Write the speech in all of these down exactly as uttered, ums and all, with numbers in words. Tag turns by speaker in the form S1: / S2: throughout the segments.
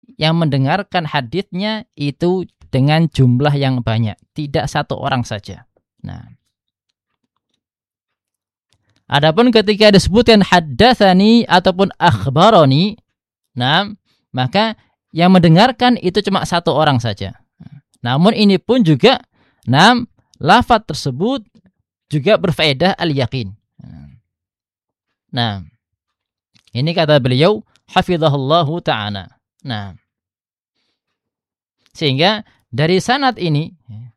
S1: yang mendengarkan haditsnya itu dengan jumlah yang banyak, tidak satu orang saja. Nah, adapun ketika disebutkan haddatsani ataupun akhbarani, nah, maka yang mendengarkan itu cuma satu orang saja. Namun ini pun juga, nah, lafaz tersebut juga berfaedah al-yaqin. Nah, ini kata beliau hafizahullahu ta'ala. Nah, sehingga dari sanad ini,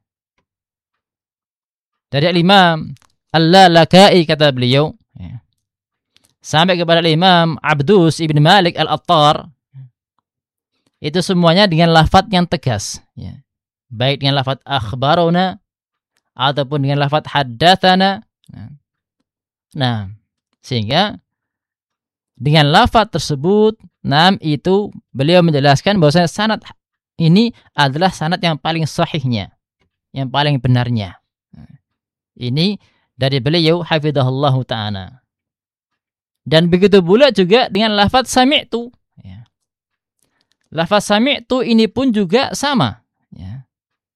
S1: dari Imam Al-Lalaka'i kata beliau, sampai kepada Imam Abdus ibn Malik Al-Attar, itu semuanya dengan lafaz yang tegas, ya. Baik dengan lafaz akhbarona ataupun dengan lafaz haddatsana. Nah, sehingga dengan lafaz tersebut, nam itu beliau menjelaskan bahwasanya sanad ini adalah sanad yang paling sahihnya, yang paling benarnya. Ini dari beliau hafizahullahu ta'ala. Dan begitu pula juga dengan lafaz sami'tu, ya. Lafaz sami'tu ini pun juga sama, ya.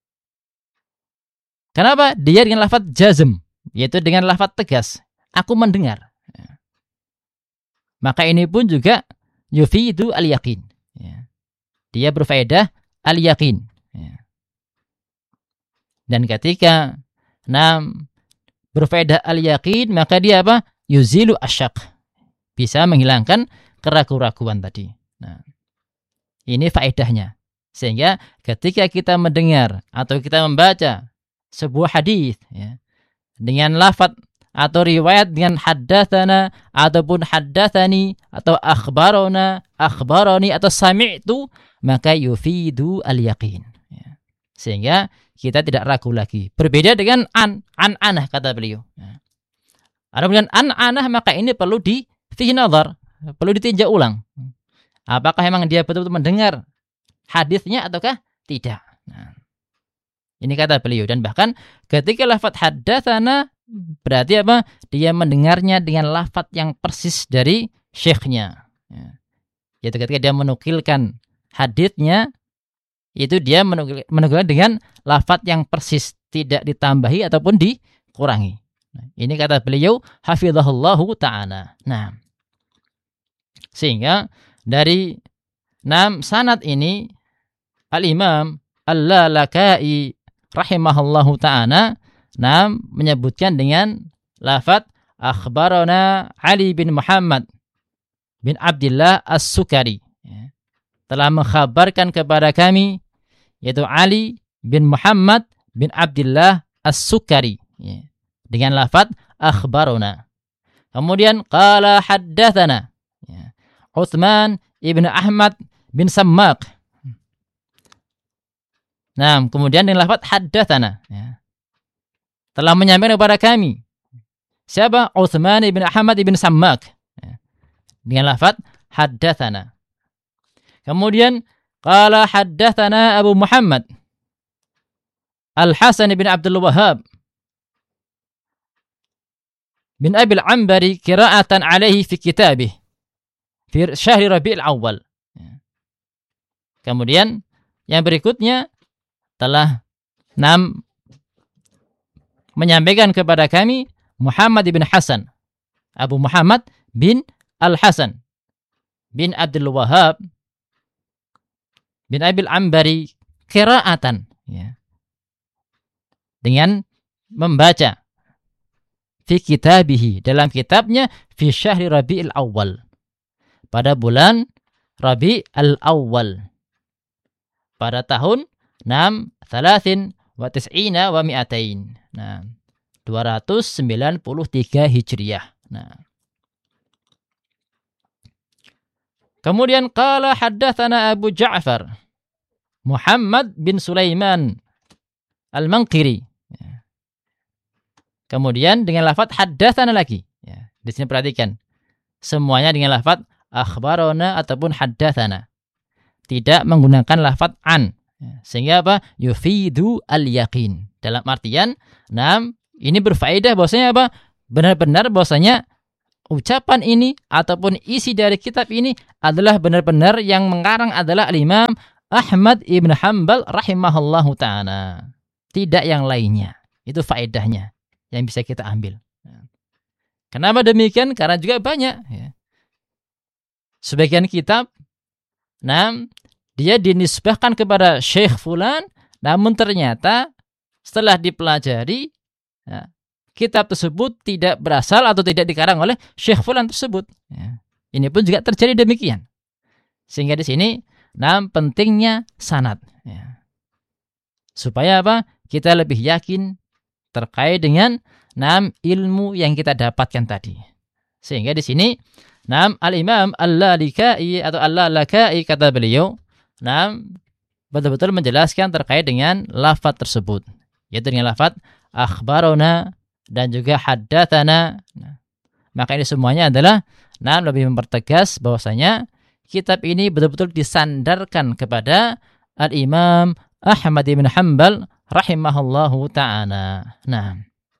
S1: Kenapa? Dia dengan lafaz jazm, yaitu dengan lafaz tegas, aku mendengar. Ya. Maka ini pun juga yufidu al-yaqin, ya. Dia berfaedah al-yaqin, ya. Dan ketika nam berfaedah al-yaqin, maka dia apa? Yuzilu asyak, bisa menghilangkan keraguan-keraguan tadi. Nah, ini faedahnya. Sehingga ketika kita mendengar atau kita membaca sebuah hadis, ya, dengan lafaz atau riwayat dengan haddatsana ataupun haddatsani atau akhbarona, akhbarani atau sami'tu, maka yufidu al-yaqin, ya. Sehingga kita tidak ragu lagi. Berbeda dengan an, an-anah kata beliau. Ya. Ada dengan an-anah, maka ini perlu di fihi nazar, perlu ditinjau ulang. Apakah memang dia betul-betul mendengar hadisnya ataukah tidak? Nah, ini kata beliau. Dan bahkan ketika lafaz haddatsana, berarti apa? Dia mendengarnya dengan lafaz yang persis dari syekhnya. Ya. Yaitu ketika dia menukilkan haditsnya, itu dia menukil, menukilkan dengan lafaz yang persis, tidak ditambahi ataupun dikurangi. Nah, ini kata beliau hafizahullahu ta'ala. Nah, sehingga dari enam sanad ini Al-Imam Al-Lalaka'i rahimahullahu ta'ala nam menyebutkan dengan lafaz akhbarana Ali bin Muhammad bin Abdullah As-Sukari, ya, telah mengkhabarkan kepada kami, yaitu Ali bin Muhammad bin Abdullah As-Sukari, ya, dengan lafaz akhbarana. Kemudian qala haddatsana, ya, Utsman ibn Ahmad bin Sammaq. Nah, kemudian dengan lafaz haddatsana, ya, telah menyampaikan kepada kami. Siapa? Utsman ibn Ahmad ibn Sammaq, ya, dengan lafaz haddatsana. Kemudian qala haddatsana Abu Muhammad Al-Hasan bin Abdul Wahhab bin Abi al-Anbari qira'atan alaihi fi kitabih fi syahri Rabiul Awal. Kemudian yang berikutnya telah enam menyampaikan kepada kami Muhammad bin Hasan, Abu Muhammad bin Al-Hasan bin Abdul Wahhab bin Abi al-Anbari qira'atan, ya, dengan membaca fi kitabihi, dalam kitabnya fi syahri Rabiul Awal, pada bulan Rabiul Awal, pada tahun enam thalathin wa tis'ina wa mi'atain. Nah, dua ratus sembilan puluh tiga Hijriah. Nah. Kemudian qala haddatsana Abu Ja'far Muhammad bin Sulaiman Al-Manqiri. Ya. Kemudian dengan lafaz haddatsana lagi. Ya. Di sini perhatikan. Semuanya dengan lafaz akhbarona ataupun haddatsana. Tidak menggunakan lafaz an. Ya. Sehingga apa? Yufidu al-yaqin. Dalam artian, nah, ini berfaedah bahwasanya apa? Benar-benar bahwasanya ucapan ini ataupun isi dari kitab ini adalah benar-benar yang mengarang adalah Al-Imam Ahmad ibn Hanbal rahimahullahu ta'ala. Tidak yang lainnya. Itu faedahnya yang bisa kita ambil. Kenapa demikian? Karena juga banyak. Ya. Sebagian kitab, nah, dia dinisbahkan kepada Syekh Fulan, namun ternyata setelah dipelajari, ya, kitab tersebut tidak berasal atau tidak dikarang oleh Syekh Fulan tersebut. Ya. Ini pun juga terjadi demikian. Sehingga di sini, nah, pentingnya sanad. Ya. Supaya apa? Kita lebih yakin terkait dengan nam ilmu yang kita dapatkan tadi. Sehingga di sini, nam Al-Imam Al-Lalikai atau Al-Lalakai kata beliau, nam betul-betul menjelaskan terkait dengan lafaz tersebut, yaitu dengan lafaz akhbarona dan juga haddatsana. Nah, maka ini semuanya adalah nah lebih mempertegas bahwasanya kitab ini betul-betul disandarkan kepada Al-Imam Ahmad bin Hanbal rahimahullahu ta'ala. Nah.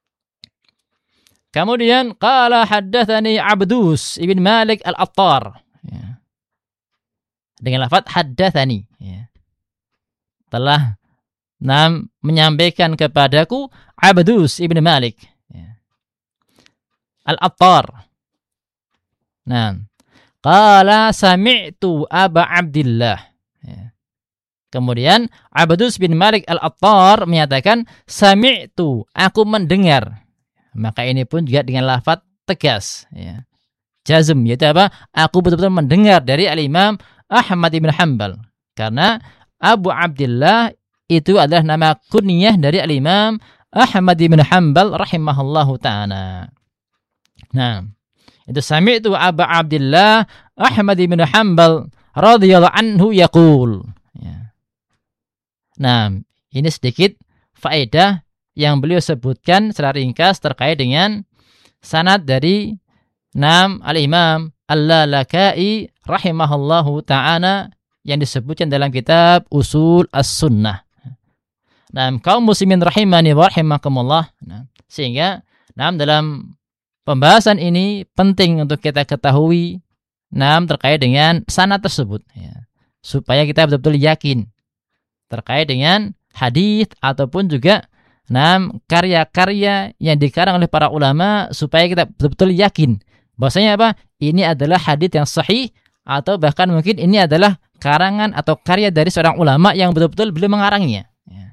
S1: Kemudian qala haddatsani Abdus ibn Malik Al-Attar. Ya. Dengan lafaz haddatsani, ya. Telah nam menyampaikan kepadaku Abdus ibn Malik, ya. Al-Attar. Nah, qala sami'tu Aba Abdillah. Ya. Kemudian Abdus bin Malik Al-Attar menyatakan sami'tu, aku mendengar. Maka ini pun juga dengan lafaz tegas, ya. Jazm, yaitu apa? Aku betul-betul mendengar dari Al-Imam Ahmad bin Hanbal. Karena Abu Abdillah itu adalah nama kunyah dari Al-Imam Ahmad bin Hanbal rahimahullahu ta'ala. Nah, itu sami'tu Abu Abdillah Ahmad bin Hanbal radhiyallahu anhu yaqul. Ya. Nah, ini sedikit faedah yang beliau sebutkan secara ringkas terkait dengan sanad dari nam Al-Imam Al-Lalakai rahimahullahu ta'ala yang disebutkan dalam kitab Usul As-Sunnah. Nah, kaum muslimin rahimani wa rahimakumullah. Nah, sehingga nah, dalam pembahasan ini penting untuk kita ketahui nah, terkait dengan sanad tersebut, ya. Supaya kita betul-betul yakin terkait dengan hadis ataupun juga nam karya-karya yang dikarang oleh para ulama, supaya kita betul-betul yakin bahwasanya apa? Ini adalah hadits yang sahih, atau bahkan mungkin ini adalah karangan atau karya dari seorang ulama yang betul-betul beliau mengarangnya. Ya.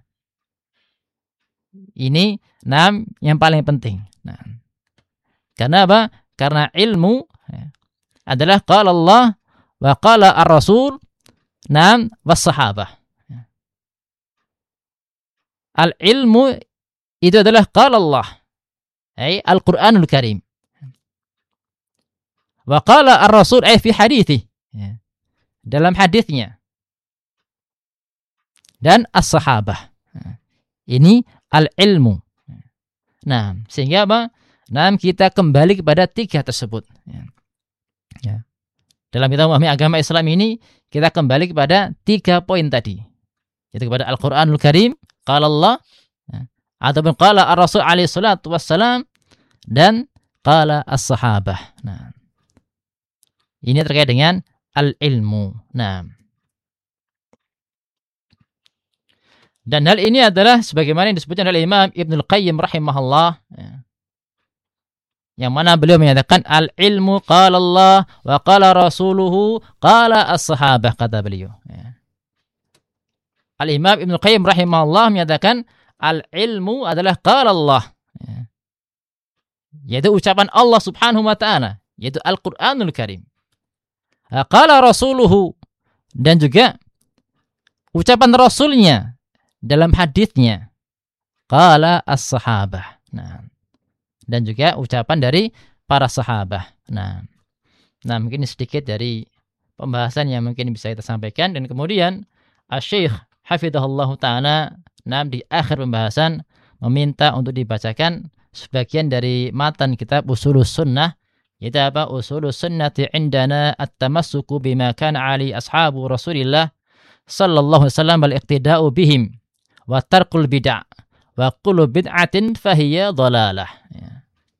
S1: Ini nam yang paling penting. Nah, karena apa? Karena ilmu, ya, adalah qala Allah wa qala ar-Rasul nam was sahabah. Al-ilmu itu adalah qala Allah, ay Al-Qur'anul Karim. Wa qala ar-Rasul ay fi hadithi, ya, dalam hadisnya. Dan as-sahabah. Ini al-ilmu. Nah, sehingga apa? Nah, kita kembali kepada tiga tersebut. Ya. Ya. Dalam kita memahami agama Islam ini, kita kembali kepada tiga poin tadi. Yaitu kepada Al-Qur'anul Karim, qala Allah, ya, ataupun qala ar-Rasul alaihi salatu wassalam, dan qala as-sahabah. Nah, ini terkait dengan al-ilmu. Nah, dan hal ini adalah sebagaimana yang disebutkan oleh Imam Ibnul Qayyim rahimahullah, ya, yang mana beliau menyatakan al-ilmu qala Allah wa qala rasuluhu qala as-sahabah, kata beliau, ya. Al-Imam Ibnul Qayyim rahimahullah menyatakan al-ilmu adalah qala Allah, ya, yaitu ucapan Allah subhanahu wa ta'ala, yaitu Al-Qur'anul Karim. Qala rasuluhu, dan juga ucapan Rasulnya dalam hadisnya, qala as-sahabah. Nah, dan juga ucapan dari para sahabah. Nah, nah mungkin sedikit dari pembahasan yang mungkin bisa kita sampaikan. Dan kemudian Asy-Syaikh hafizahullah ta'ala, nah, di akhir pembahasan meminta untuk dibacakan sebagian dari matan kitab Usulus Sunnah, yaitu apa? Usulus Sunnati indana at-tamassuku bima kana ali ashabu Rasulillah sallallahu alaihi wasallam wal iqtida'u bihim wa tarkul bid'ah wa kullu bid'atin fahiya dhalalah. Ya.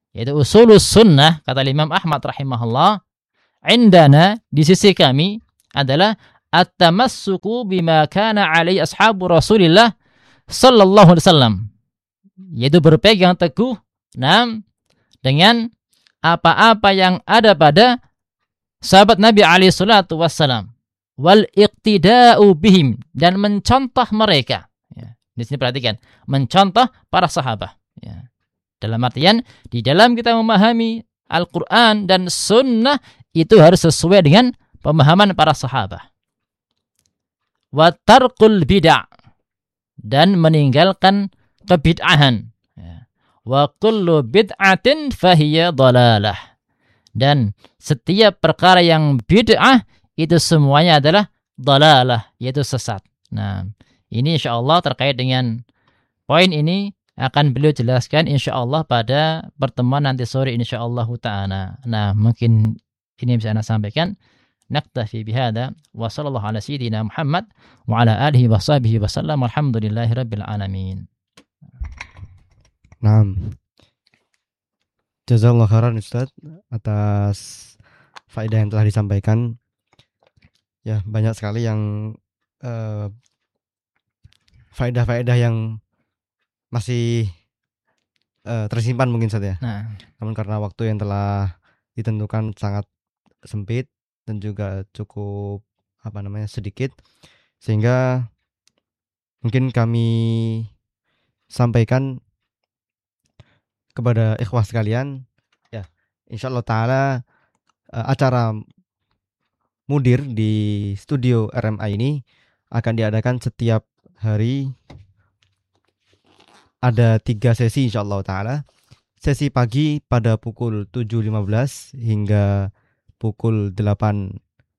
S1: yaitu usulus sunnah, kata Imam Ahmad rahimahullah, indana, di sisi kami adalah at-tamassuku bima kana alaihi ashabu Rasulillah sallallahu alaihi wasallam, yaitu berpegang teguh nam dengan apa-apa yang ada pada sahabat Nabi alaihi salatu wassalam, wal iqtida'u bihim, dan mencontoh mereka. Ya, di sini perhatikan, mencontoh para sahabat. Ya. Dalam artian, di dalam kita memahami Al-Quran dan Sunnah, itu harus sesuai dengan pemahaman para sahabat. Wa tarqul bid'ah, dan meninggalkan kebid'ahan. Ya. Wa kullu bid'atin fahiya dhalalah, dan setiap perkara yang bid'ah itu semuanya adalah dhalalah, yaitu sesat. Nah, ini insyaallah terkait dengan poin ini akan beliau jelaskan insyaallah pada pertemuan nanti sore insyaallah ta'ala. Nah, mungkin ini bisa Anda sampaikan. Naktafi bihada wa sallallahu ala sayyidina Muhammad wa ala alihi wa sahbihi wa sallam, alhamdulillahi rabbil alamin.
S2: Naam. Jazakallahu khairan Ustaz atas faedah yang telah disampaikan. Ya, banyak sekali yang uh, faedah-faedah yang masih uh, tersimpan mungkin saja.
S1: Nah,
S2: namun karena waktu yang telah ditentukan sangat sempit dan juga cukup apa namanya sedikit, sehingga mungkin kami sampaikan kepada ikhwah sekalian, ya insyaallah taala uh, acara Mudir di studio R M A ini akan diadakan setiap hari. Ada tiga sesi insyaallah ta'ala. Sesi pagi pada pukul tujuh lima belas hingga pukul delapan.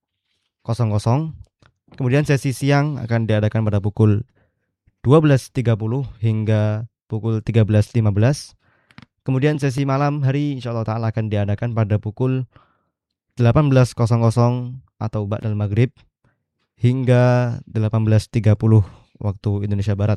S2: Kemudian sesi siang akan diadakan pada pukul dua belas tiga puluh hingga pukul tiga belas lima belas. Kemudian sesi malam hari insyaallah ta'ala akan diadakan pada pukul delapan belas atau ba'dal maghrib hingga delapan belas tiga puluh waktu Indonesia Barat.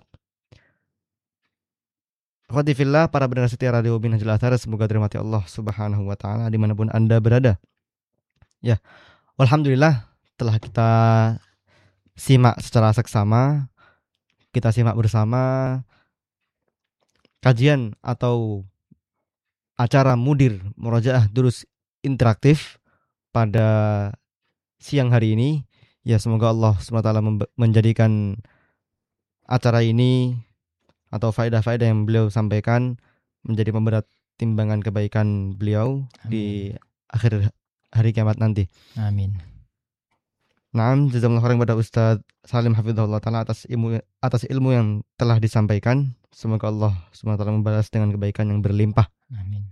S2: Akhwati fillah, para pendengar setia Radio Minhajul Athar, semoga dirahmati Allah Subhanahu wa taala dimanapun Anda berada. Ya, alhamdulillah telah kita simak secara seksama, kita simak bersama kajian atau acara Mudir Murajaah Durus Interaktif pada siang hari ini. Ya, semoga Allah subhanahu wa taala menjadikan acara ini atau faedah-faedah yang beliau sampaikan menjadi pemberat timbangan kebaikan beliau. Amin. Di akhir hari kiamat nanti.
S1: Amin.
S2: Naam, jazakallahu khairan kepada Ustaz Salim hafizahullah taala atas ilmu atas ilmu yang telah disampaikan. Semoga Allah subhanahu wa taala membalas dengan kebaikan yang berlimpah.
S1: Amin.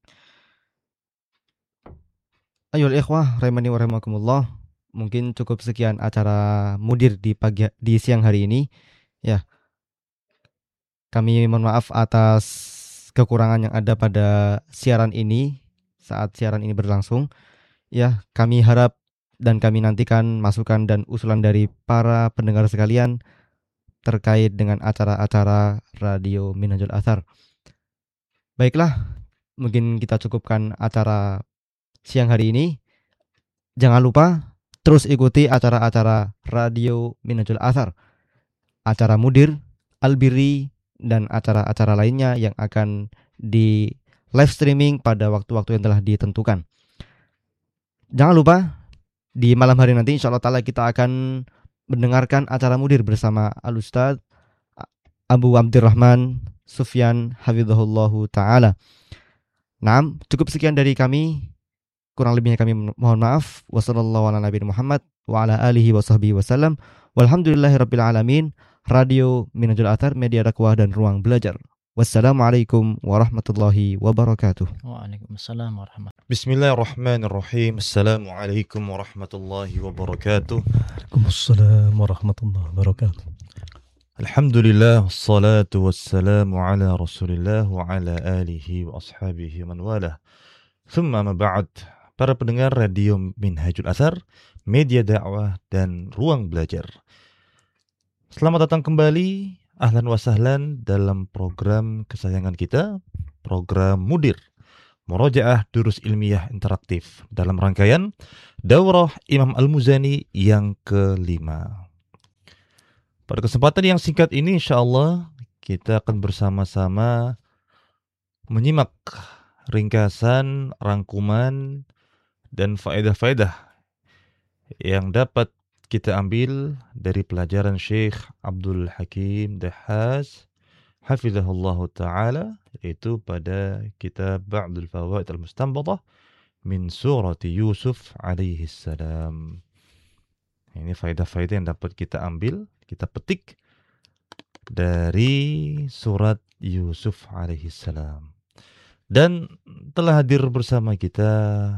S2: Ayoul ikhwah rahimani wa rahimakumullah. Mungkin cukup sekian acara Mudir di pagi di siang hari ini. Ya. Kami mohon maaf atas kekurangan yang ada pada siaran ini saat siaran ini berlangsung. Ya, kami harap dan kami nantikan masukan dan usulan dari para pendengar sekalian terkait dengan acara-acara Radio Minhajul Athar. Baiklah, mungkin kita cukupkan acara siang hari ini. Jangan lupa terus ikuti acara-acara Radio Minhajul Athar, acara Mudir, Albiri, dan acara-acara lainnya yang akan di live streaming pada waktu-waktu yang telah ditentukan. Jangan lupa di malam hari nanti insyaallah ta'ala kita akan mendengarkan acara Mudir bersama Al-Ustaz Abu Abdurrahman Sufyan hafizahullahu ta'ala. Nah, cukup sekian dari kami. Kurang lebihnya kami mohon maaf. Wassallallahu ala nabiyina Muhammad wa ala alihi wa sahbihi wasallam. Walhamdulillahi rabbil alamin. Radio Minhajul Athar, media dakwah dan ruang belajar. Wassalamualaikum warahmatullahi wabarakatuh.
S1: Waalaikumsalam warahmatullahi wabarakatuh.
S3: Bismillahirrahmanirrahim. Assalamualaikum warahmatullahi wabarakatuh.
S4: Waalaikumsalam warahmatullahi wabarakatuh.
S3: Alhamdulillah, wassalatu wassalamu ala Rasulillah wa ala alihi wa ashabihi man walah. Thumma ma ba'd. Para pendengar Radio Minhajul Athar, media dakwah dan ruang belajar. Selamat datang kembali, ahlan wa sahlan dalam program kesayangan kita, program Mudir, Murojaah Durus Ilmiah Interaktif dalam rangkaian Daurah Imam Al-Muzani yang kelima. Pada kesempatan yang singkat ini insyaallah kita akan bersama-sama menyimak ringkasan, rangkuman, dan faedah-faedah yang dapat kita ambil dari pelajaran Syekh Abdul Hakim Dahhaz hafizahullah ta'ala, yaitu pada kitab Ba'dul Fawaid Al-Mustanbathah min surati Yusuf alaihi salam. Ini faedah-faedah yang dapat kita ambil, kita petik dari surat Yusuf alaihi salam. Dan telah hadir bersama kita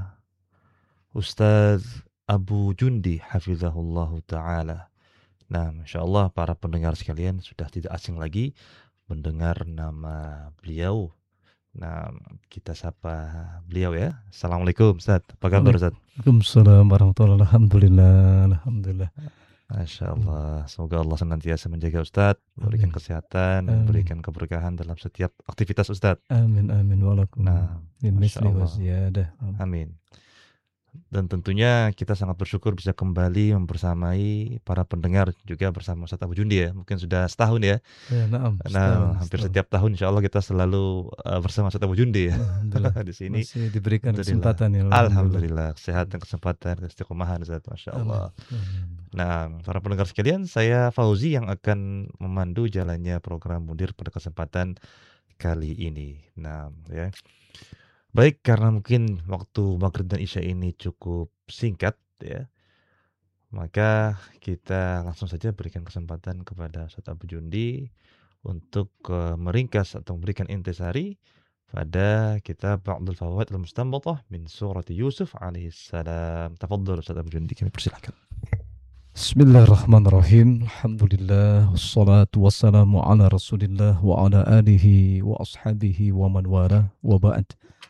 S3: Ustaz Abu Jundi hafizahullah ta'ala. Nah, insyaallah para pendengar sekalian sudah tidak asing lagi mendengar nama beliau. Nah, kita sapa beliau ya. Assalamualaikum Ustaz. Apa kabar Ustaz?
S4: Waalaikumsalam warahmatullahi wabarakatuh. Alhamdulillah, alhamdulillah.
S3: Masya Allah. Semoga Allah senantiasa menjaga Ustaz, berikan kesehatan, dan berikan keberkahan dalam setiap aktivitas Ustaz.
S4: Amin, amin. Walakum.
S3: Nah,
S4: Masya Allah.
S3: Amin. Dan tentunya kita sangat bersyukur bisa kembali membersamai para pendengar juga bersama Ustaz Abu Jundi ya. Mungkin sudah setahun ya.
S4: Ya, naam,
S3: nah,
S4: setahun,
S3: hampir
S4: setahun.
S3: setiap tahun insya Allah kita selalu uh, bersama Ustaz Abu Jundi ya. Di sini
S4: masih diberikan kesempatan ya.
S3: Alhamdulillah. Alhamdulillah, kesehatan, kesempatan, keistiqomahan Ustaz, Masya Allah.
S4: Amin.
S3: Nah, para pendengar sekalian, saya Fauzi yang akan memandu jalannya program Mundir pada kesempatan kali ini. Nah, ya. Baik, karena mungkin waktu Maghrib dan Isya ini cukup singkat ya, maka kita langsung saja berikan kesempatan kepada Ustaz Abu Jundi untuk uh, meringkas atau memberikan intisari pada kitab Ba'dul Fawaid Al-Mustanbathah min surati Yusuf alaihi salam. Tafadhal Ustaz Abu Jundi, kami persilakan.
S4: Bismillahirrahmanirrahim. Alhamdulillah wassalatu wassalamu ala Rasulillah wa ala alihi wa ashabihi wa man wala wa ba'd.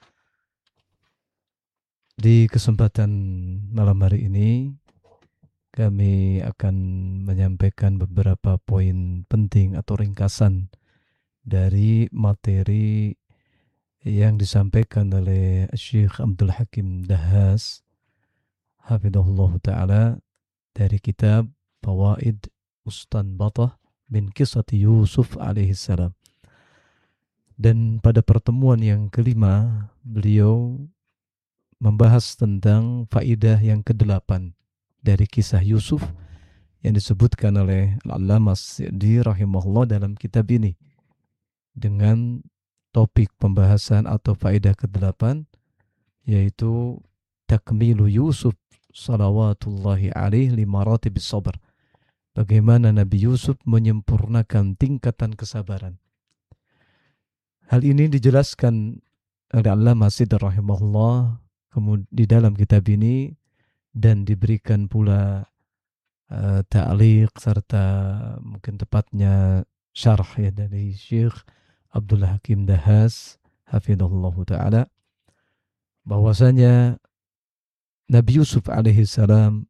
S4: Di kesempatan malam hari ini kami akan menyampaikan beberapa poin penting atau ringkasan dari materi yang disampaikan oleh Syekh Abdul Hakim Dahhaz hafizahullah ta'ala dari kitab Fawaid Mustanbathah min Qissati Yusuf alaihi salam. Dan pada pertemuan yang kelima beliau membahas tentang faidah yang kedelapan dari kisah Yusuf yang disebutkan oleh Al-Allamah As-Sa'di rahimahullah dalam kitab ini dengan topik pembahasan atau faidah kedelapan, yaitu takmilu Yusuf salawatullahi alaihi limaratibis sabr. Bagaimana Nabi Yusuf menyempurnakan tingkatan kesabaran. Hal ini dijelaskan oleh Al-Allamah As-Sa'di rahimahullah kemudian di dalam kitab ini, dan diberikan pula uh, ta'liq serta mungkin tepatnya syarah ya dari Syekh Abdul Hakim Dahhaz hafizahullah ta'ala, bahwasanya Nabi Yusuf alaihi salam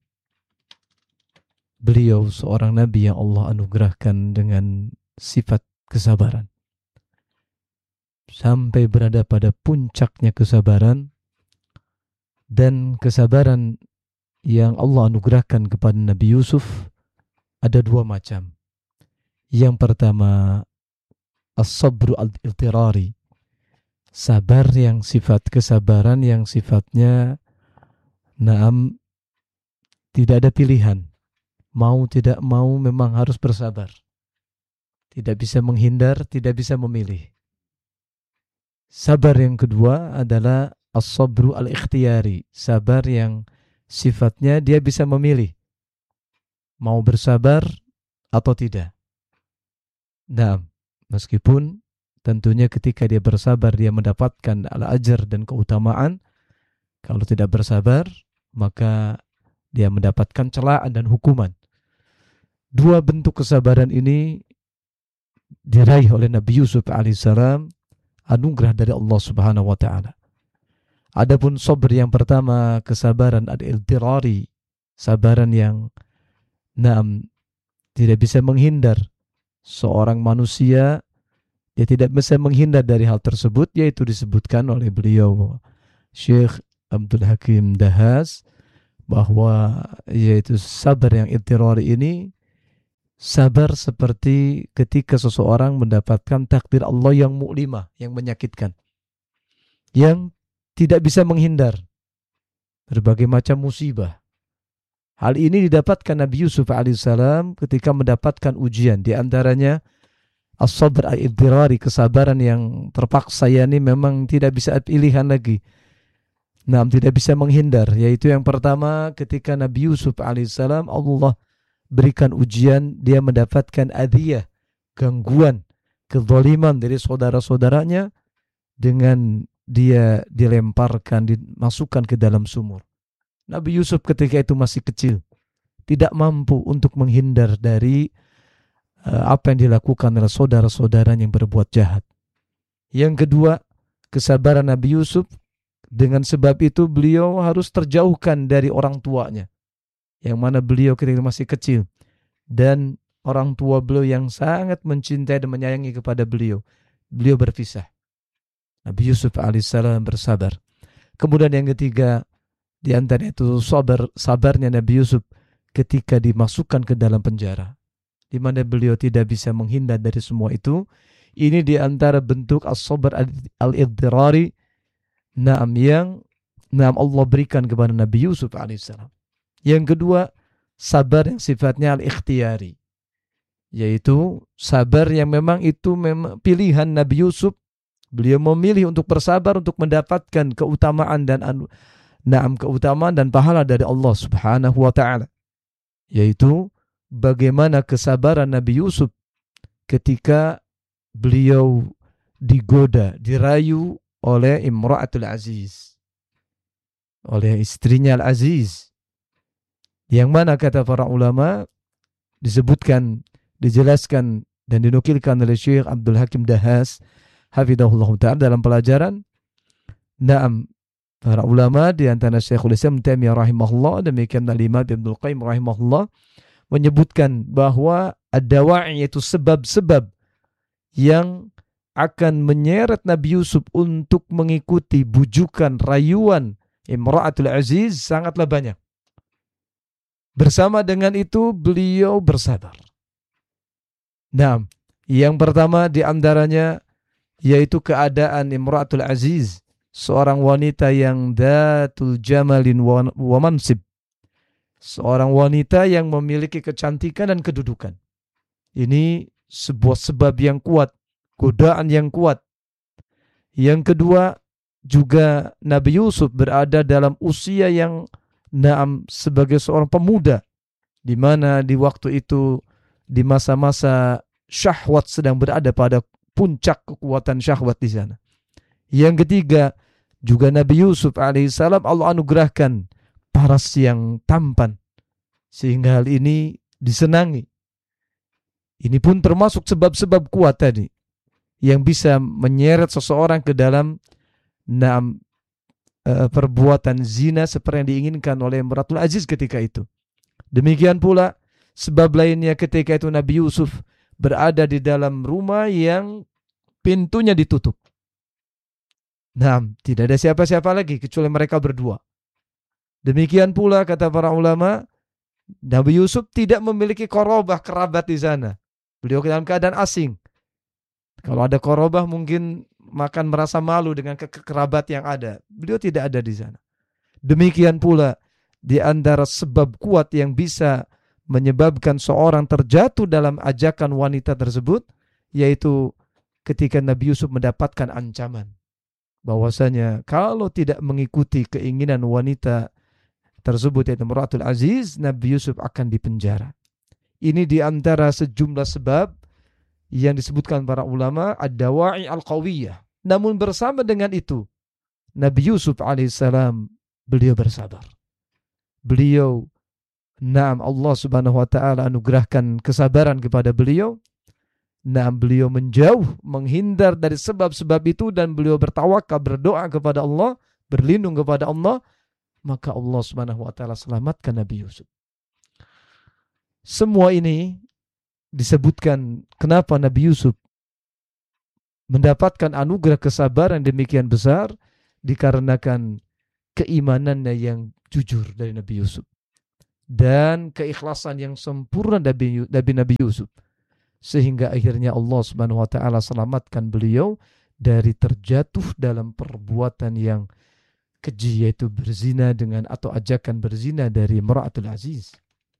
S4: beliau seorang nabi yang Allah anugerahkan dengan sifat kesabaran sampai berada pada puncaknya kesabaran. Dan kesabaran yang Allah anugerahkan kepada Nabi Yusuf ada dua macam. Yang pertama, as-sabru al-iltirari, sabar yang sifat kesabaran yang sifatnya naam tidak ada pilihan, mau tidak mau memang harus bersabar, tidak bisa menghindar, tidak bisa memilih. Sabar yang kedua adalah as-sabru al-ikhtiyari, sabar yang sifatnya dia bisa memilih mau bersabar atau tidak. Nah, meskipun tentunya ketika dia bersabar dia mendapatkan al-ajr dan keutamaan, kalau tidak bersabar maka dia mendapatkan celaan dan hukuman. Dua bentuk kesabaran ini diraih oleh Nabi Yusuf alaihissalam, anugerah dari Allah Subhanahu wa taala. Adapun sabr yang pertama, kesabaran al-iltirari, sabaran yang naam tidak bisa menghindar. Seorang manusia Dia tidak bisa menghindar dari hal tersebut, yaitu disebutkan oleh beliau Syekh Abdul Hakim Dahas bahwa yaitu sabar yang idtirari ini sabar seperti ketika seseorang mendapatkan takdir Allah yang mu'limah, yang menyakitkan, yang tidak bisa menghindar berbagai macam musibah. Hal ini didapatkan Nabi Yusuf alaihissalam ketika mendapatkan ujian, di antaranya as-sabr al-idtirari, kesabaran yang terpaksa, yakni memang tidak bisa pilihan lagi. Nah, tidak bisa menghindar, yaitu yang pertama ketika Nabi Yusuf alaihissalam Allah berikan ujian, dia mendapatkan adiyah, gangguan, kezaliman dari saudara-saudaranya dengan dia dilemparkan, dimasukkan ke dalam sumur. Nabi Yusuf ketika itu masih kecil, tidak mampu untuk menghindar dari uh, apa yang dilakukan oleh saudara-saudaranya yang berbuat jahat. Yang kedua, kesabaran Nabi Yusuf, dengan sebab itu beliau harus terjauhkan dari orang tuanya, yang mana beliau ketika masih kecil, dan orang tua beliau yang sangat mencintai dan menyayangi kepada beliau, beliau berpisah. Nabi Yusuf alaihissalam bersabar. Kemudian yang ketiga, di antara itu sabar, sabarnya Nabi Yusuf ketika dimasukkan ke dalam penjara, di mana beliau tidak bisa menghindar dari semua itu. Ini di antara bentuk as-sabr al-idtirari, naam, yang naam Allah berikan kepada Nabi Yusuf alaihissalam. Yang kedua, sabar yang sifatnya al-ikhtiyari, yaitu sabar yang memang itu memang pilihan Nabi Yusuf. Beliau memilih untuk bersabar untuk mendapatkan keutamaan dan anu Naam, keutamaan dan pahala dari Allah Subhanahu wa ta'ala, yaitu bagaimana kesabaran Nabi Yusuf ketika beliau digoda, dirayu oleh Imra'atul Aziz, oleh istrinya Al-Aziz, yang mana kata para ulama disebutkan, dijelaskan dan dinukilkan oleh Syekh Abdul Hakim Dahas hafidhahullah ta'ala dalam pelajaran. Naam, para ulama di antara Syekhul Islam Taimiyah rahimahullah, demikian Al-Imam Ibnu Qayyim rahimahullah, menyebutkan bahwa ad-dawa'i, yaitu sebab-sebab yang akan menyeret Nabi Yusuf untuk mengikuti bujukan, rayuan Imra'atul Aziz sangatlah banyak. Bersama dengan itu beliau bersabar. Nah, yang pertama di antaranya yaitu keadaan Imra'atul Aziz, seorang wanita yang datul jamalin wa mansib, seorang wanita yang memiliki kecantikan dan kedudukan. Ini sebuah sebab yang kuat, godaan yang kuat. Yang kedua, juga Nabi Yusuf berada dalam usia yang naam sebagai seorang pemuda, di mana di waktu itu di masa-masa syahwat sedang berada pada puncak kekuatan syahwat di sana. Yang ketiga, juga Nabi Yusuf alaihissalam Allah anugerahkan paras yang tampan, sehingga hal ini disenangi. Ini pun termasuk sebab-sebab kuat tadi yang bisa menyeret seseorang ke dalam naam uh, perbuatan zina seperti yang diinginkan oleh Imratul Aziz ketika itu. Demikian pula sebab lainnya ketika itu Nabi Yusuf berada di dalam rumah yang pintunya ditutup. Nah, tidak ada siapa-siapa lagi kecuali mereka berdua. Demikian pula kata para ulama, Nabi Yusuf tidak memiliki korobah, kerabat di sana. Beliau dalam keadaan asing. Kalau ada korobah mungkin makan merasa malu dengan ke- kerabat yang ada. Beliau tidak ada di sana. Demikian pula di antara sebab kuat yang bisa menyebabkan seorang terjatuh dalam ajakan wanita tersebut, yaitu ketika Nabi Yusuf mendapatkan ancaman bahwasanya kalau tidak mengikuti keinginan wanita tersebut, yaitu Imratul Aziz, Nabi Yusuf akan dipenjara. Ini di antara sejumlah sebab yang disebutkan para ulama ad-dawa'i al-qawiyah. Namun bersama dengan itu, Nabi Yusuf alaihissalam beliau bersabar. Beliau, naam, Allah subhanahu wa ta'ala anugerahkan kesabaran kepada beliau. Naam, beliau menjauh, menghindar dari sebab-sebab itu, dan beliau bertawakal, berdoa kepada Allah, berlindung kepada Allah. Maka Allah subhanahu wa ta'ala selamatkan Nabi Yusuf. Semua ini disebutkan kenapa Nabi Yusuf mendapatkan anugerah kesabaran demikian besar dikarenakan keimanannya yang jujur dari Nabi Yusuf dan keikhlasan yang sempurna Nabi Nabi Yusuf, sehingga akhirnya Allah Subhanahu wa taala selamatkan beliau dari terjatuh dalam perbuatan yang keji, yaitu berzina dengan atau ajakan berzina dari Imra'atul Aziz.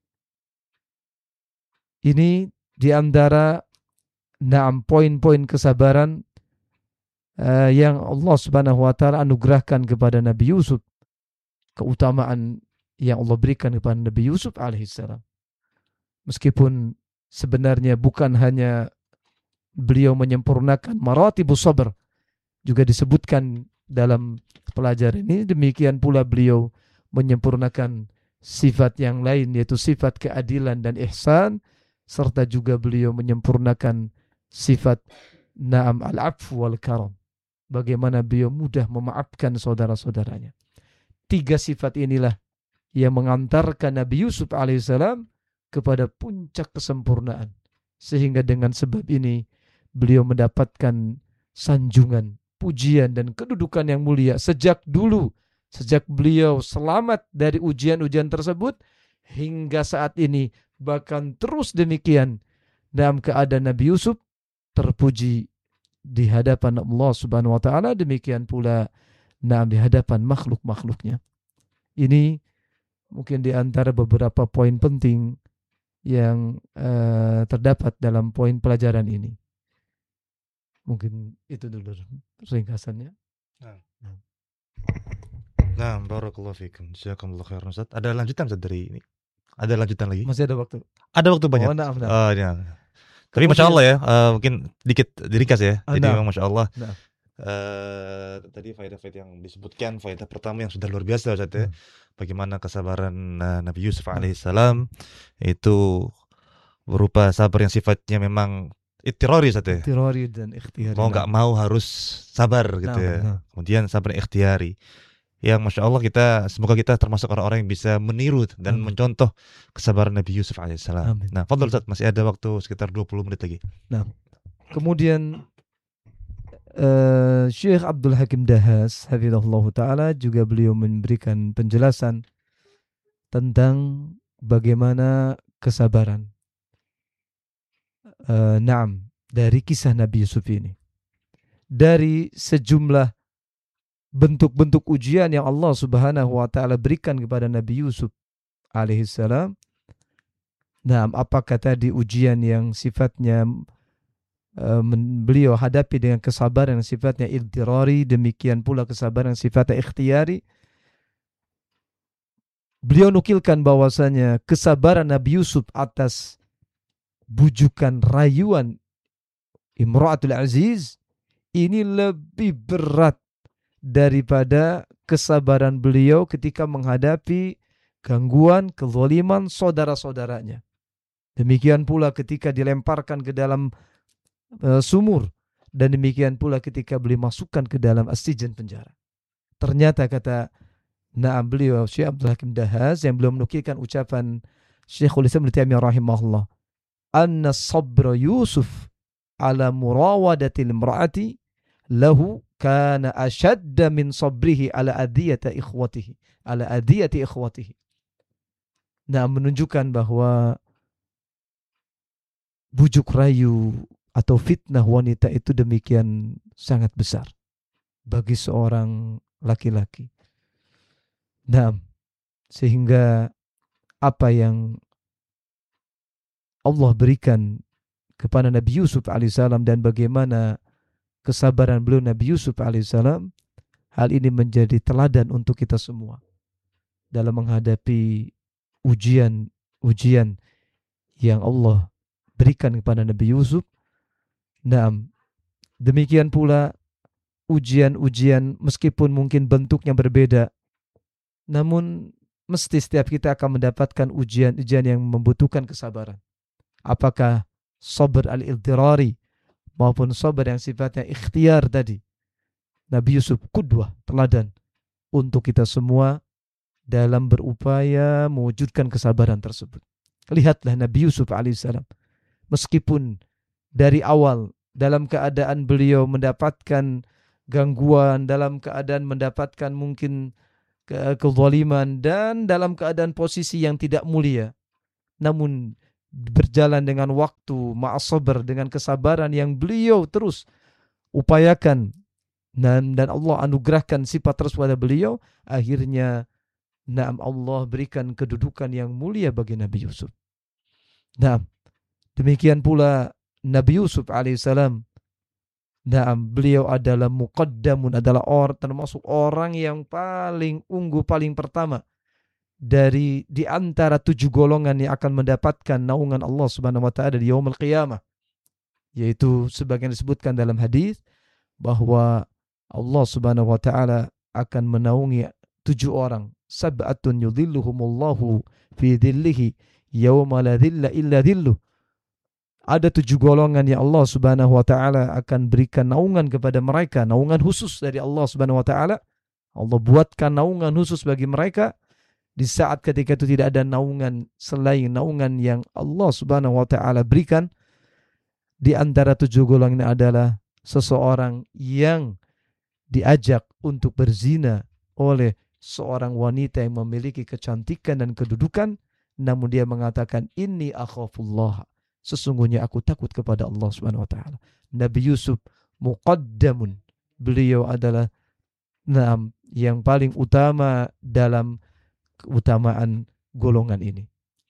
S4: Ini di antara enam poin-poin kesabaran uh, yang Allah Subhanahu wa taala anugerahkan kepada Nabi Yusuf, keutamaan yang Allah berikan kepada Nabi Yusuf alaihissalam. Meskipun sebenarnya bukan hanya beliau menyempurnakan maratibus sabr, juga disebutkan dalam pelajaran ini, demikian pula beliau menyempurnakan sifat yang lain, yaitu sifat keadilan dan ihsan, serta juga beliau menyempurnakan sifat na'am al-'afw wal karam, bagaimana beliau mudah memaafkan saudara-saudaranya. Tiga sifat inilah yang mengantarkan Nabi Yusuf alaihissalam kepada puncak kesempurnaan, sehingga dengan sebab ini beliau mendapatkan sanjungan, pujian dan kedudukan yang mulia sejak dulu, sejak beliau selamat dari ujian-ujian tersebut hingga saat ini, bahkan terus demikian dalam keadaan Nabi Yusuf terpuji di hadapan Allah Subhanahu wa taala, demikian pula nah di hadapan makhluk-makhluknya. Ini mungkin di antara beberapa poin penting yang uh, terdapat dalam poin pelajaran ini. Mungkin itu dulu ringkasannya.
S3: Nah, nah barakallahu fikum. Jazakumullah khairan Ustaz. Ada lanjutan Ustaz dari ini? Ada lanjutan lagi?
S4: Masih ada waktu.
S3: Ada waktu banyak.
S4: Oh, nah, nah.
S3: Uh, ya. Tapi Masya Allah ya, uh, mungkin dikit diringkas ya.
S4: Ah,
S3: Jadi
S4: nah.
S3: memang Masya Allah.
S4: Nah.
S3: Uh, tadi faedah-faedah yang disebutkan, faedah pertama yang sudah luar biasa Ustaz ya. Hmm. Bagaimana kesabaran uh, Nabi Yusuf hmm. alaihissalam itu berupa sabar yang sifatnya memang ittirari Ustaz ya.
S4: Ittirari dan ikhtiyari.
S3: Mau nggak mau harus sabar gitu nah, ya. Nah. Kemudian sabar ikhtiyari. Yang Masya Allah kita, semoga kita termasuk orang-orang yang bisa meniru dan Amin. mencontoh kesabaran Nabi Yusuf alaihissalam. Nah, fadhal Ustaz, masih ada waktu sekitar dua puluh menit lagi.
S4: Nah, kemudian uh, Syekh Abdul Hakim Dahas hafizahullah ta'ala juga beliau memberikan penjelasan tentang bagaimana kesabaran uh, naam dari kisah Nabi Yusuf ini, dari sejumlah bentuk-bentuk ujian yang Allah Subhanahu wa taala berikan kepada Nabi Yusuf alaihissalam. Nah, apakah tadi ujian yang sifatnya uh, beliau hadapi dengan kesabaran yang sifatnya iddirari, demikian pula kesabaran yang sifatnya ikhtiyari. Beliau nukilkan bahwasanya kesabaran Nabi Yusuf atas bujukan rayuan Imra'atul Aziz ini lebih berat daripada kesabaran beliau ketika menghadapi gangguan, kezaliman saudara-saudaranya. Demikian pula ketika dilemparkan ke dalam uh, sumur, dan demikian pula ketika beliau masukkan ke dalam as-sijan penjara. Ternyata kata na'am beliau Syekh Abdul Hakim Dahas yang belum menukilkan ucapan Syekhul Islam Ibnu Taimiyah rahimahullah, anna sabra Yusuf ala murawadatil imraati lahu kana ashadda min sabrihi ala adiyati ikhwatihi ala adiyati ikhwatihi. Nah, menunjukkan bahwa bujuk rayu atau fitnah wanita itu demikian sangat besar bagi seorang laki-laki. Nah, sehingga apa yang Allah berikan kepada Nabi Yusuf alaihissalam dan bagaimana kesabaran beliau Nabi Yusuf alaihissalam, hal ini menjadi teladan untuk kita semua dalam menghadapi ujian-ujian yang Allah berikan kepada Nabi Yusuf. Nah, demikian pula ujian-ujian meskipun mungkin bentuknya berbeda, namun mesti setiap kita akan mendapatkan ujian-ujian yang membutuhkan kesabaran. Apakah sabr al-iddirari maupun sabar yang sifatnya ikhtiar tadi. Nabi Yusuf qudwah, teladan untuk kita semua dalam berupaya mewujudkan kesabaran tersebut. Lihatlah Nabi Yusuf alaihissalam, meskipun dari awal dalam keadaan beliau mendapatkan gangguan, dalam keadaan mendapatkan mungkin ke- kezaliman, dan dalam keadaan posisi yang tidak mulia. Namun berjalan dengan waktu, ma'as-sabr, dengan kesabaran yang beliau terus upayakan, dan, dan Allah anugerahkan sifat terus pada beliau, akhirnya Naam Allah berikan kedudukan yang mulia bagi Nabi Yusuf. Naam, demikian pula Nabi Yusuf alaihissalam. Naam, beliau adalah muqaddamun, adalah orang termasuk orang yang paling unggul, paling pertama dari di antara tujuh golongan yang akan mendapatkan naungan Allah Subhanahu wa taala di yaumul qiyamah. Yaitu sebagian disebutkan dalam hadis bahwa Allah Subhanahu wa taala akan menaungi tujuh orang. Sab'atun yudhilluhumullahu fi dhillihi yawma la dhilla illa dhilluh. Ada tujuh golongan yang Allah Subhanahu wa taala akan berikan naungan kepada mereka, naungan khusus dari Allah Subhanahu wa taala. Allah buatkan naungan khusus bagi mereka di saat ketika itu tidak ada naungan selain naungan yang Allah Subhanahu wa taala berikan. Di antara tujuh golongan ini adalah seseorang yang diajak untuk berzina oleh seorang wanita yang memiliki kecantikan dan kedudukan, namun dia mengatakan inni akhafullah, sesungguhnya aku takut kepada Allah Subhanahu wa taala. Nabi Yusuf muqaddamun, beliau adalah naam yang paling utama dalam keutamaan golongan ini.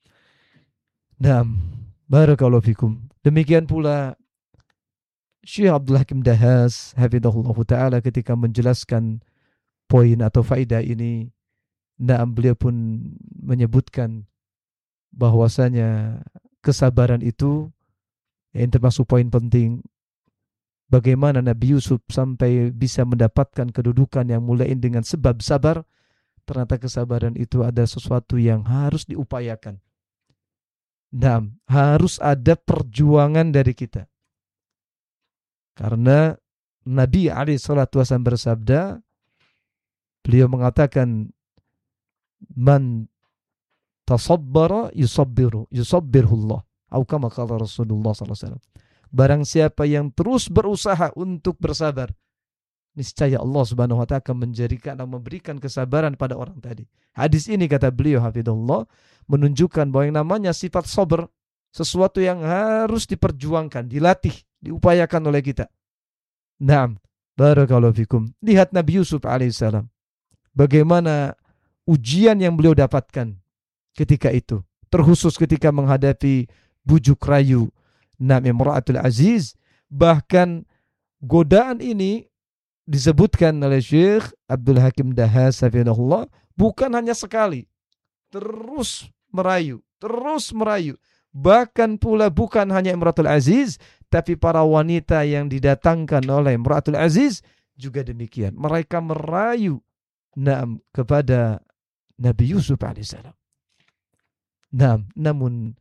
S4: Naam, barakallahu fikum. Demikian pula Syekh Abdul Hakim Dahas hafizahullah taala ketika menjelaskan poin atau faedah ini, naam beliau pun menyebutkan bahwasanya kesabaran itu yang termasuk poin penting. Bagaimana Nabi Yusuf sampai bisa mendapatkan kedudukan yang mulia dengan sebab sabar. Ternyata kesabaran itu ada sesuatu yang harus diupayakan. Naam, harus ada perjuangan dari kita. Karena Nabi alaihi salatu wasallam bersabda, beliau mengatakan, man tasabbara yusabbiru yusabbirullah, atau kama qala Rasulullah sallallahu alaihi wasallam. Barang siapa yang terus berusaha untuk bersabar, niscaya Allah Subhanahu wa taala akan menjadikan dan memberikan kesabaran pada orang tadi. Hadis ini kata beliau hafizahullah menunjukkan bahwa yang namanya sifat sabar sesuatu yang harus diperjuangkan, dilatih, diupayakan oleh kita. Naam, barakallahu fikum. Lihat Nabi Yusuf alaihissalam, bagaimana ujian yang beliau dapatkan ketika itu, terkhusus ketika menghadapi bujuk rayu Naam Imra'atul Aziz. Bahkan godaan ini disebutkan oleh Syekh Abdul Hakim Dahas hafizahullah bukan hanya sekali, terus merayu, terus merayu. Bahkan pula bukan hanya Imratul Aziz, tapi para wanita yang didatangkan oleh Imratul Aziz juga demikian. Mereka merayu naam kepada Nabi Yusuf alaihissalam. Naam, namun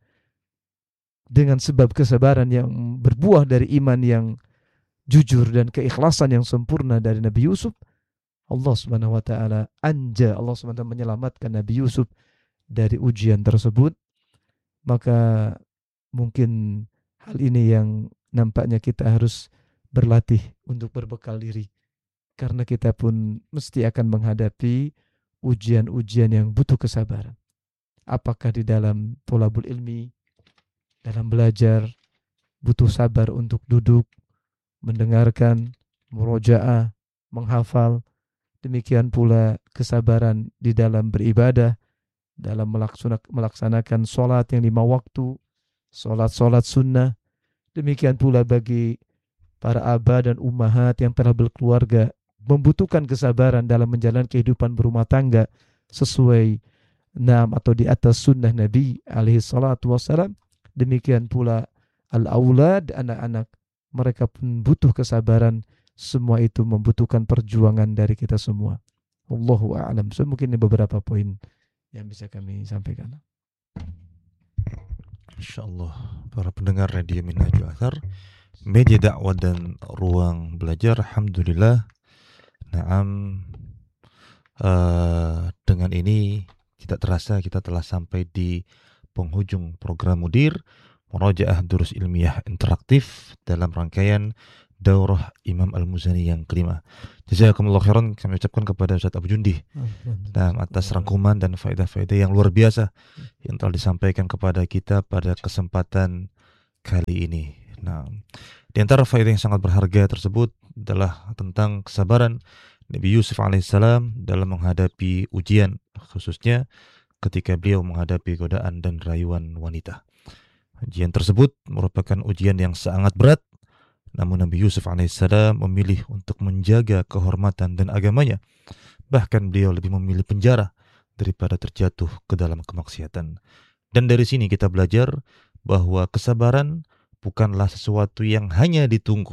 S4: dengan sebab kesabaran yang berbuah dari iman yang jujur dan keikhlasan yang sempurna dari Nabi Yusuf, Allah Subhanahu wa taala anja, Allah Subhanahu wa taala menyelamatkan Nabi Yusuf dari ujian tersebut. Maka mungkin hal ini yang nampaknya kita harus berlatih untuk berbekal diri, karena kita pun mesti akan menghadapi ujian-ujian yang butuh kesabaran. Apakah di dalam thalabul ilmi, dalam belajar, butuh sabar untuk duduk, mendengarkan, murojaah, menghafal. Demikian pula kesabaran di dalam beribadah, dalam melaksanakan sholat yang lima waktu, sholat-sholat sunnah. Demikian pula bagi para aba dan ummahat yang telah berkeluarga, membutuhkan kesabaran dalam menjalani kehidupan berumah tangga sesuai nam atau di atas sunnah Nabi alaihi salatu wassalam. Demikian pula al-aulad, anak-anak, mereka pun butuh kesabaran. Semua itu membutuhkan perjuangan dari kita semua. Wallahu a'lam. So, mungkin ini beberapa poin yang bisa kami sampaikan.
S3: Insyaallah, para pendengar Radio Minhajul Athar, media dakwah dan ruang belajar, alhamdulillah. Naam, uh, dengan ini tidak terasa kita telah sampai di penghujung program Mudir. Murajaah Durus Ilmiah Interaktif dalam rangkaian Daurah Imam Al-Muzani yang kelima. Jazakumullah khairan kami ucapkan kepada Ustaz Abu Jundi dan atas rangkuman dan faedah-faedah yang luar biasa yang telah disampaikan kepada kita pada kesempatan kali ini. Nah, di antara faedah yang sangat berharga tersebut adalah tentang kesabaran Nabi Yusuf alaihissalam dalam menghadapi ujian, khususnya ketika beliau menghadapi godaan dan rayuan wanita. Ujian tersebut merupakan ujian yang sangat berat, namun Nabi Yusuf alaihissalam memilih untuk menjaga kehormatan dan agamanya. Bahkan beliau lebih memilih penjara daripada terjatuh ke dalam kemaksiatan. Dan dari sini kita belajar bahwa kesabaran bukanlah sesuatu yang hanya ditunggu,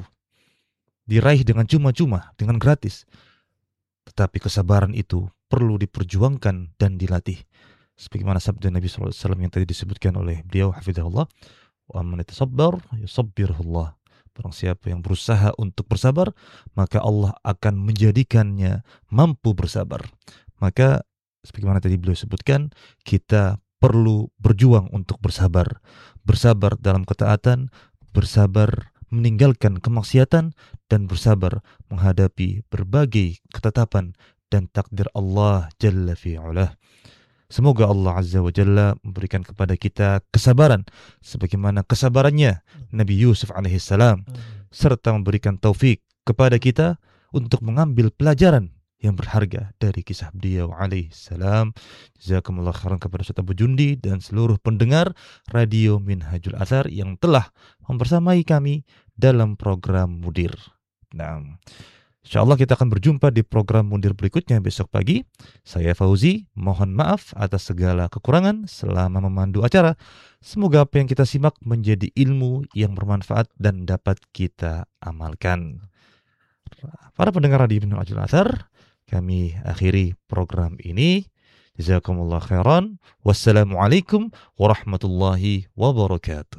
S3: diraih dengan cuma-cuma, dengan gratis. Tetapi kesabaran itu perlu diperjuangkan dan dilatih. Sebagaimana sabda Nabi shallallahu alaihi wasallam yang tadi disebutkan oleh beliau, hafizahullah, wa man yatasabbar yusabbirullah. Barang siapa yang berusaha untuk bersabar, maka Allah akan menjadikannya mampu bersabar. Maka sebagaimana tadi beliau sebutkan, kita perlu berjuang untuk bersabar. Bersabar dalam ketaatan, bersabar meninggalkan kemaksiatan, dan bersabar menghadapi berbagai ketetapan dan takdir Allah Jalla fi'ulah. Semoga Allah Azza wa Jalla memberikan kepada kita kesabaran sebagaimana kesabarannya Nabi Yusuf alaihissalam, serta memberikan taufik kepada kita untuk mengambil pelajaran yang berharga dari kisah beliau alaihissalam. Jazakumullah khairan kepada Ustaz Abu Jundi dan seluruh pendengar Radio Minhajul Athar yang telah membersamai kami dalam program Mudir. Nah, insyaallah kita akan berjumpa di program Mudir berikutnya besok pagi. Saya Fauzi, mohon maaf atas segala kekurangan selama memandu acara. Semoga apa yang kita simak menjadi ilmu yang bermanfaat dan dapat kita amalkan. Para pendengar Radio Minhajul Athar, kami akhiri program ini. Jazakumullah khairan. Wassalamualaikum warahmatullahi wabarakatuh.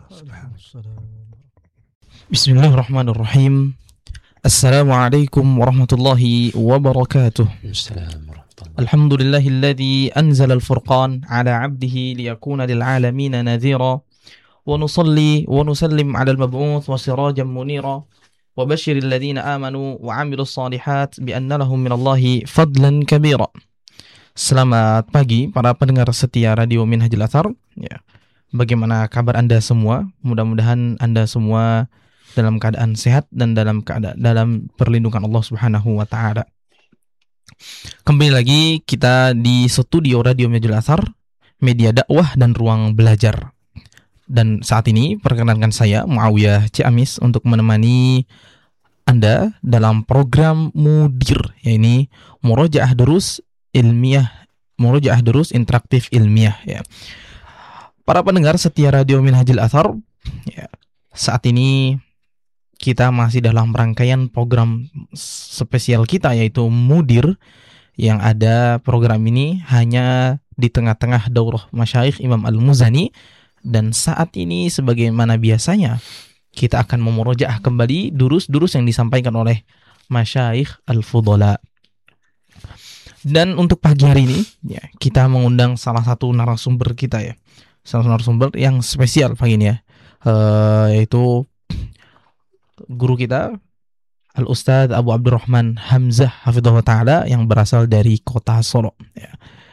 S5: Bismillahirrahmanirrahim. Assalamualaikum warahmatullahi wabarakatuh. Alhamdulillahilladzi anzala al-furqan ala 'abdihi liyakuna lil 'alamin nadhira. Wa nusalli wa nusallim 'ala al-mab'uts wa sirajan munira. Wa basyiril ladzina amanu wa 'amilus shalihat bi anna lahum minallahi fadlan kabira. Selamat pagi para pendengar setia Radio Minhajul Athar. Ya. Bagaimana kabar Anda semua? Mudah-mudahan Anda semua dalam keadaan sehat dan dalam keadaan dalam perlindungan Allah Subhanahu wa taala. Kembali lagi kita di studio Radio Minhajul Athar, media dakwah dan ruang belajar. Dan saat ini perkenalkan saya Muawiyah Ciamis untuk menemani Anda dalam program Mudir, yaitu Murajaah Durus Ilmiah, Murajaah Durus Interaktif Ilmiah ya. Para pendengar setia Radio Minhajul Athar, ya, saat ini kita masih dalam rangkaian program spesial kita yaitu Mudir, yang ada program ini hanya di tengah-tengah daurah Masyayikh Imam Al-Muzani, dan saat ini sebagaimana biasanya kita akan memurojaah kembali durus-durus yang disampaikan oleh Masyayikh Al-Fudhala. Dan untuk pagi hari ini ya, kita mengundang salah satu narasumber kita ya, salah satu narasumber yang spesial pagi ini ya, uh, yaitu guru kita Al-Ustadz Abu Abdurrahman Hamzah hafidhahullah ta'ala yang berasal dari kota Solo ya.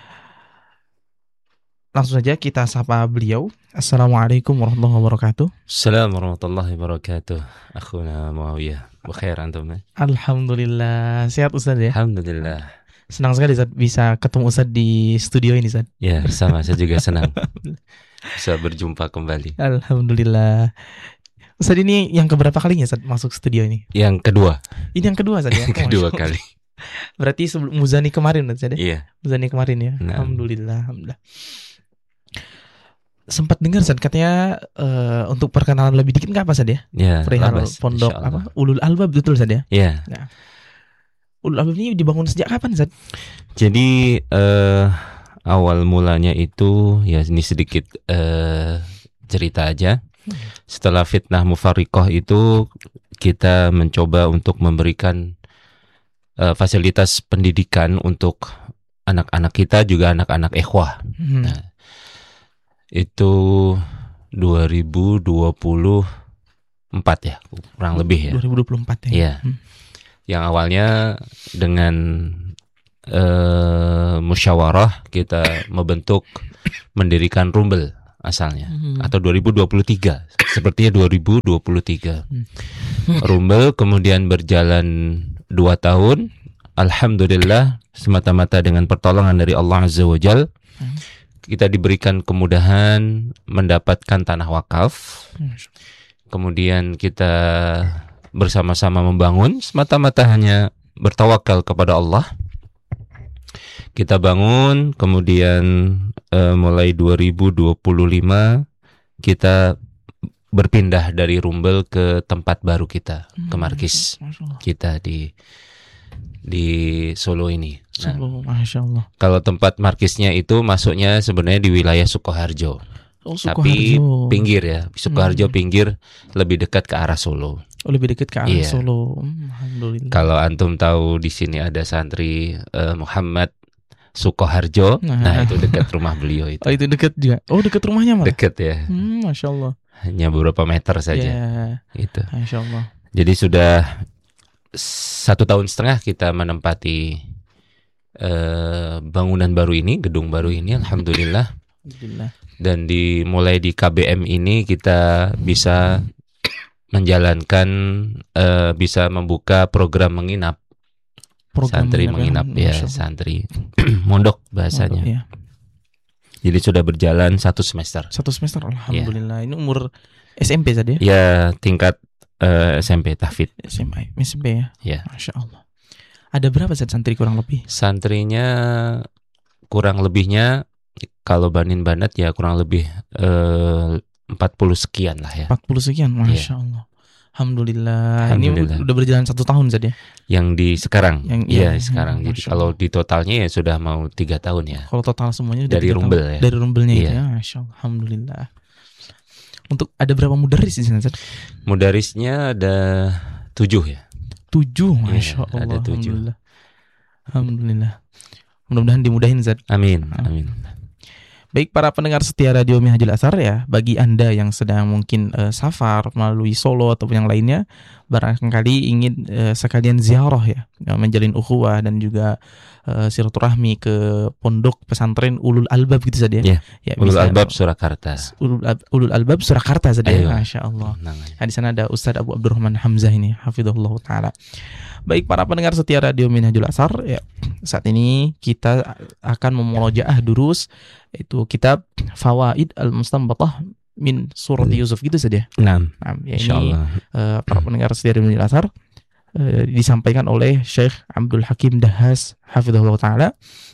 S5: Langsung saja kita sapa beliau. Assalamualaikum warahmatullahi wabarakatuh.
S6: Assalamualaikum warahmatullahi wabarakatuh. Akhuna Muawiyah, bukhair antum?
S5: Alhamdulillah, sehat Ustadz ya?
S6: Alhamdulillah.
S5: Senang sekali Ustadz bisa ketemu Ustadz di studio ini Ustadz.
S6: Ya, sama, saya juga senang bisa berjumpa kembali.
S5: Alhamdulillah. Ustadz ini yang keberapa kalinya Ustadz masuk studio ini?
S6: Yang kedua.
S5: Ini yang kedua Ustadz ya?
S6: Yang kedua kali.
S5: Berarti sebelum Muzani kemarin Ustadz ya?
S6: Iya.
S5: Muzani kemarin ya?
S6: Nah.
S5: Alhamdulillah, Alhamdulillah. Sempat dengar Ustadz katanya uh, untuk perkenalan lebih dikit nggak apa Ustadz ya?
S6: Ya,
S5: perihal
S6: labas,
S5: pondok apa? Ulul Albab, betul Ustadz ya?
S6: Iya.
S5: Nah, Ulul Albab ini dibangun sejak kapan Ustadz?
S6: Jadi uh, awal mulanya itu ya ini sedikit uh, cerita aja. Setelah fitnah Mufarriqah itu kita mencoba untuk memberikan uh, fasilitas pendidikan untuk anak-anak kita, juga anak-anak ikhwah.
S5: Hmm.
S6: Nah, itu dua ribu dua puluh empat ya, kurang lebih ya.
S5: dua ribu dua puluh empat ya.
S6: Iya.
S5: Hmm.
S6: Yang awalnya dengan uh, musyawarah kita membentuk mendirikan Rumbel asalnya,
S5: Hmm.
S6: atau dua ribu dua puluh tiga, sepertinya dua ribu dua puluh tiga.
S5: Hmm.
S6: Rumbel kemudian berjalan dua tahun, alhamdulillah semata-mata dengan pertolongan dari Allah Azza wa Jal,
S5: Hmm.
S6: kita diberikan kemudahan mendapatkan tanah wakaf. Kemudian kita bersama-sama membangun, semata-mata hanya bertawakal kepada Allah. Kita bangun, kemudian uh, mulai dua ribu dua puluh lima kita berpindah dari Rumbel ke tempat baru kita, ke markis kita di di Solo ini. Nah,
S5: Solo, Masya Allah.
S6: kalau tempat markisnya itu masuknya sebenarnya di wilayah Sukoharjo,
S5: Oh,
S6: tapi
S5: Sukoharjo.
S6: pinggir ya, Sukoharjo
S5: Hmm.
S6: pinggir, lebih dekat ke arah Solo.
S5: Oh, lebih dekat ke arah
S6: Iya.
S5: Solo. Hmm, Alhamdulillah.
S6: Kalau antum tahu di sini ada santri uh, Muhammad Sukoharjo,
S5: Nah.
S6: nah itu dekat rumah beliau itu.
S5: Oh, itu dekat juga. Oh, dekat rumahnya malah.
S6: Dekat ya,
S5: Hmm, Masya Allah.
S6: hanya beberapa meter saja.
S5: Ya,
S6: Itu.
S5: Masya Allah.
S6: Jadi sudah satu tahun setengah kita menempati uh, bangunan baru ini, gedung baru ini, alhamdulillah.
S5: Alhamdulillah.
S6: Dan dimulai di K B M ini kita bisa menjalankan, uh, bisa membuka program menginap.
S5: Program
S6: Santri
S5: menginap,
S6: menginap ya,
S5: Masya Allah.
S6: santri mondok bahasanya.
S5: Iya.
S6: Jadi sudah berjalan satu semester.
S5: Satu semester, Alhamdulillah. Ini umur S M P tadi ya?
S6: Ya tingkat uh, S M P tahfidz.
S5: S M A, S M P ya?
S6: Ya.
S5: Masya Allah. Ada berapa Zat, santri kurang lebih?
S6: Santrinya kurang lebihnya kalau Banin Banat ya kurang lebih uh, empat puluh sekian lah ya.
S5: empat puluh sekian, Masya Allah. Alhamdulillah.
S6: Alhamdulillah.
S5: Ini udah berjalan satu tahun saja.
S6: Yang di sekarang,
S5: Yang-
S6: iya
S5: iya,
S6: sekarang.
S5: iya,
S6: Jadi
S5: Masya
S6: kalau
S5: Allah.
S6: di totalnya ya sudah mau tiga tahun ya.
S5: Kalau total semuanya udah
S6: Dari
S5: tiga
S6: Rumbel
S5: tahun.
S6: ya?
S5: Dari Rumbelnya itu
S6: Iya.
S5: ya, Masya Allah. Alhamdulillah. Untuk ada berapa mudaris di sana, Zat?
S6: Mudarisnya ada tujuh ya.
S5: Tujuh,
S6: Iya,
S5: Masya Allah.
S6: ada tujuh.
S5: Alhamdulillah. Alhamdulillah. Mudah-mudahan dimudahin, Zat.
S6: Amin, amin.
S5: Baik para pendengar setia Radio Minhajul Athar ya, bagi Anda yang sedang mungkin uh, safar melalui Solo ataupun yang lainnya, barangkali ingin uh, sekalian ziarah ya, uh, menjalin ukhuwah dan juga uh, silaturahmi ke pondok pesantren Ulul Albab gitu saja
S6: Iya,
S5: ya.
S6: Ulul
S5: bisa-
S6: Albab Surakarta.
S5: Ulul, Ab- Ulul Albab Surakarta saja ya,
S6: Ayo.
S5: Masya Allah.
S6: Namanya.
S5: Nah, di sana ada Ustadz Abu Abdurrahman Hamzah ini, hafizahullah taala. Baik para pendengar setia Radio Minhajul Athar ya, saat ini kita akan memurojaah durus itu kitab Fawaid Al-Mustanbatah min Surat Yusuf gitu saja.
S6: Nah,
S5: Nah, ya
S6: insya
S5: ini
S6: Allah.
S5: eh, para pendengar setia Radio Minhajul Athar eh, disampaikan oleh Syekh Abdul Hakim Dahas hafizahullah taala.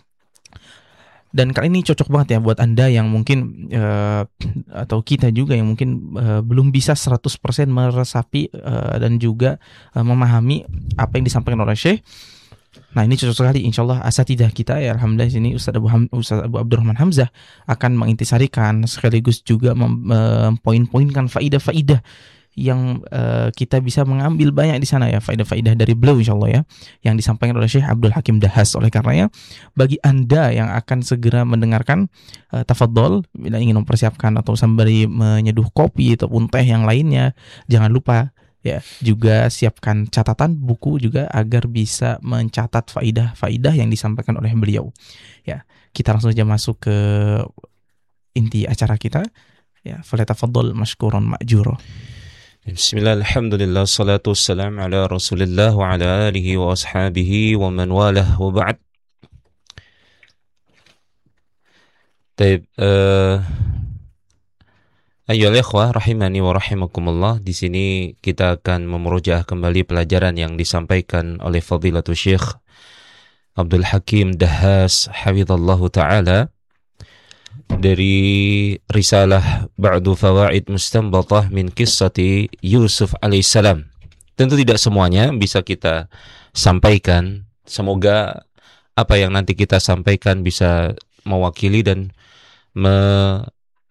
S5: Dan kali ini cocok banget ya buat Anda yang mungkin eh, atau kita juga yang mungkin eh, belum bisa seratus persen meresapi eh, dan juga eh, memahami apa yang disampaikan oleh Syekh. Nah, ini cocok sekali insyaallah asatidah kita ya, alhamdulillah sini Ustaz Abu Ham, Ustaz Abu Abdurrahman Hamzah akan mengintisarikan sekaligus juga mem- mempoin-poinkan faidah-faidah yang uh, kita bisa mengambil banyak di sana ya, faidah-faidah dari beliau insyaallah ya, yang disampaikan oleh Syekh Abdul Hakim Dahas. Oleh karenanya bagi Anda yang akan segera mendengarkan, uh, tafadhol bila ingin mempersiapkan atau sembari menyeduh kopi ataupun teh yang lainnya, jangan lupa ya juga siapkan catatan buku juga agar bisa mencatat faidah-faidah yang disampaikan oleh beliau. Ya, kita langsung saja masuk ke inti acara kita. Ya, falyatafaddal mashkuran ma'jura.
S6: Bismillah, alhamdulillah, salatu wassalam ala rasulillah wa ala alihi wa ashabihi wa man walah wa ba'd. Taib, uh, ayyuhal ikhwah rahimani wa rahimakumullah. Di sini kita akan memurojaah kembali pelajaran yang disampaikan oleh Fadilatul Syekh Abdul Hakim Dahas hafizallahu taala dari risalah Ba'du Fawaid Mustanbatah min Qissati Yusuf alaihissalam. Tentu tidak semuanya bisa kita sampaikan. Semoga apa yang nanti kita sampaikan bisa mewakili dan me-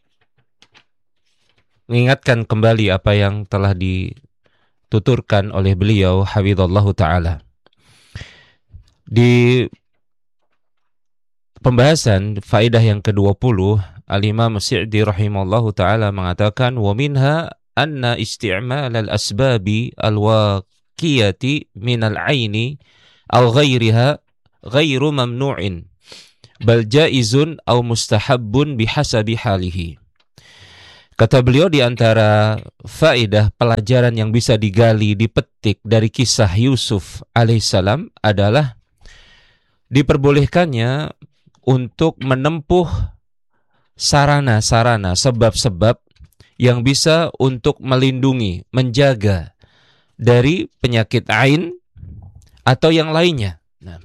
S6: mengingatkan kembali apa yang telah dituturkan oleh beliau hafizallahu taala. Di pembahasan faedah yang kedua puluh Al-Imam As-Sa'di rahimahullahu taala mengatakan wa minha anna isti'mal al-asbabi al-waqiyati min al-'aini aw ghairiha ghairu mamnu'in bal jaizun aw mustahabbun bihasabi halihi. Kata beliau, di antara faedah pelajaran yang bisa digali, dipetik dari kisah Yusuf alaihissalam adalah diperbolehkannya untuk menempuh sarana-sarana, sebab-sebab yang bisa untuk melindungi, menjaga dari penyakit ain atau yang lainnya. Nah,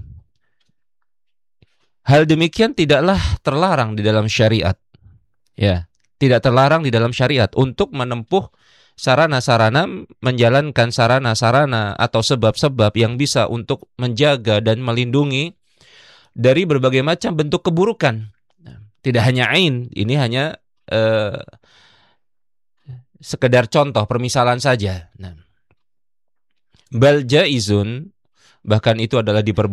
S6: hal demikian tidaklah terlarang di dalam syariat. Ya. Tidak terlarang di dalam syariat untuk menempuh sarana-sarana, menjalankan sarana-sarana atau sebab-sebab yang bisa untuk menjaga dan melindungi dari berbagai macam bentuk keburukan. Tidak hanya ain, ini hanya eh, sekedar contoh, permisalan saja. Nah, bal jaizun, bahkan itu adalah diperbolehkan